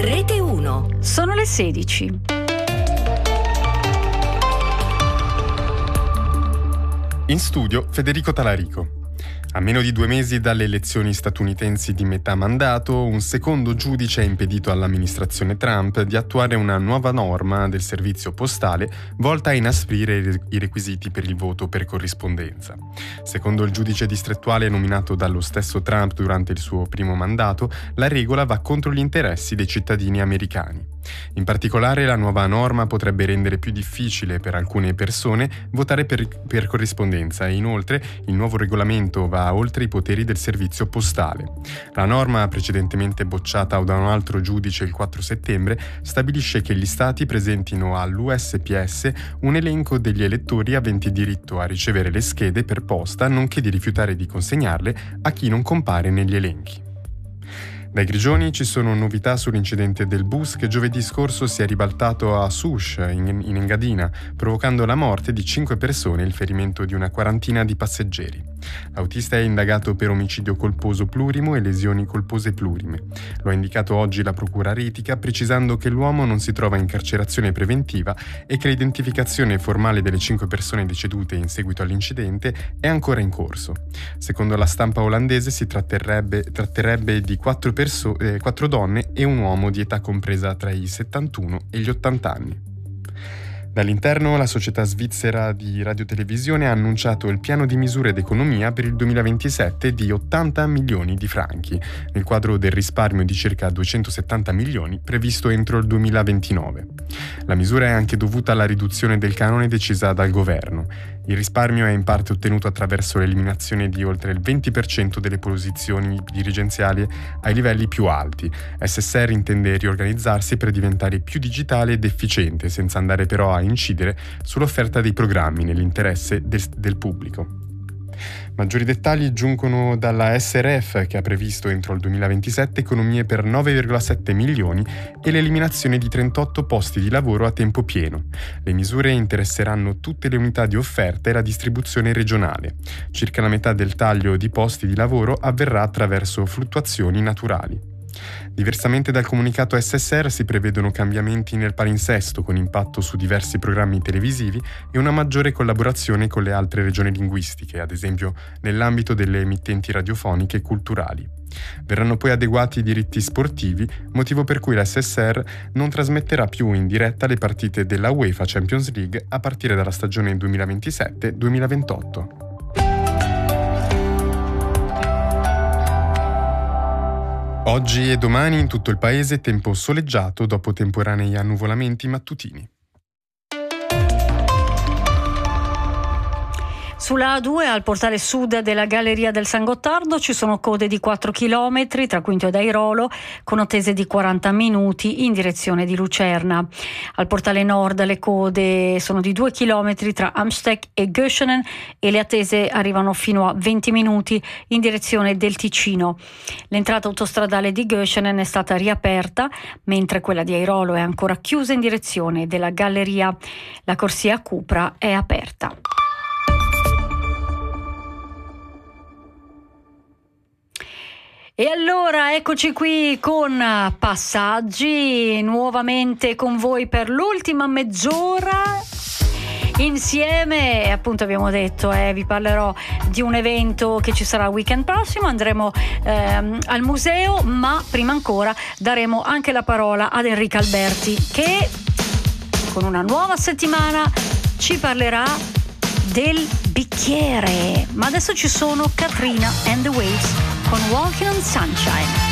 Rete 1. Sono le 16. In studio Federico Talarico. A meno di 2 mesi dalle elezioni statunitensi di metà mandato, un secondo giudice ha impedito all'amministrazione Trump di attuare una nuova norma del servizio postale volta a inasprire i requisiti per il voto per corrispondenza. Secondo il giudice distrettuale nominato dallo stesso Trump durante il suo primo mandato, la regola va contro gli interessi dei cittadini americani. In particolare, la nuova norma potrebbe rendere più difficile per alcune persone votare per corrispondenza e inoltre il nuovo regolamento va oltre i poteri del servizio postale. La norma, precedentemente bocciata da un altro giudice il 4 settembre, stabilisce che gli stati presentino all'USPS un elenco degli elettori aventi diritto a ricevere le schede per posta, nonché di rifiutare di consegnarle a chi non compare negli elenchi. Dai Grigioni ci sono novità sull'incidente del bus che giovedì scorso si è ribaltato a Souche, in Engadina, provocando la morte di 5 persone e il ferimento di una quarantina di passeggeri. L'autista è indagato per omicidio colposo plurimo e lesioni colpose plurime. Lo ha indicato oggi la procura ritica, precisando che l'uomo non si trova in carcerazione preventiva e che l'identificazione formale delle 5 persone decedute in seguito all'incidente è ancora in corso. Secondo la stampa olandese si tratterebbe di 4 donne e un uomo di età compresa tra i 71 e gli 80 anni. Dall'interno, la società svizzera di radiotelevisione ha annunciato il piano di misure d'economia per il 2027 di 80 milioni di franchi, nel quadro del risparmio di circa 270 milioni previsto entro il 2029. La misura è anche dovuta alla riduzione del canone decisa dal governo. Il risparmio è in parte ottenuto attraverso l'eliminazione di oltre il 20% delle posizioni dirigenziali ai livelli più alti. SSR intende riorganizzarsi per diventare più digitale ed efficiente, senza andare però a incidere sull'offerta dei programmi nell'interesse del pubblico. Maggiori dettagli giungono dalla SRF, che ha previsto entro il 2027 economie per 9,7 milioni e l'eliminazione di 38 posti di lavoro a tempo pieno. Le misure interesseranno tutte le unità di offerta e la distribuzione regionale. Circa la metà del taglio di posti di lavoro avverrà attraverso fluttuazioni naturali. Diversamente dal comunicato SSR si prevedono cambiamenti nel palinsesto con impatto su diversi programmi televisivi e una maggiore collaborazione con le altre regioni linguistiche, ad esempio nell'ambito delle emittenti radiofoniche e culturali. Verranno poi adeguati i diritti sportivi, motivo per cui la SSR non trasmetterà più in diretta le partite della UEFA Champions League a partire dalla stagione 2027-2028. Oggi e domani in tutto il paese tempo soleggiato dopo temporanei annuvolamenti mattutini. Sulla A2 al portale sud della Galleria del San Gottardo ci sono code di 4 km tra Quinto ed Airolo con attese di 40 minuti in direzione di Lucerna. Al portale nord le code sono di 2 km tra Amsteg e Göschenen e le attese arrivano fino a 20 minuti in direzione del Ticino. L'entrata autostradale di Göschenen è stata riaperta mentre quella di Airolo è ancora chiusa in direzione della Galleria. La corsia Cupra è aperta. E allora eccoci qui con Passaggi, nuovamente con voi per l'ultima mezz'ora. Insieme, appunto abbiamo detto, vi parlerò di un evento che ci sarà il weekend prossimo, andremo al museo, ma prima ancora daremo anche la parola ad Enrica Alberti che con una nuova settimana ci parlerà del bicchiere. Ma adesso ci sono Katrina and the Waves con Walking on Sunshine.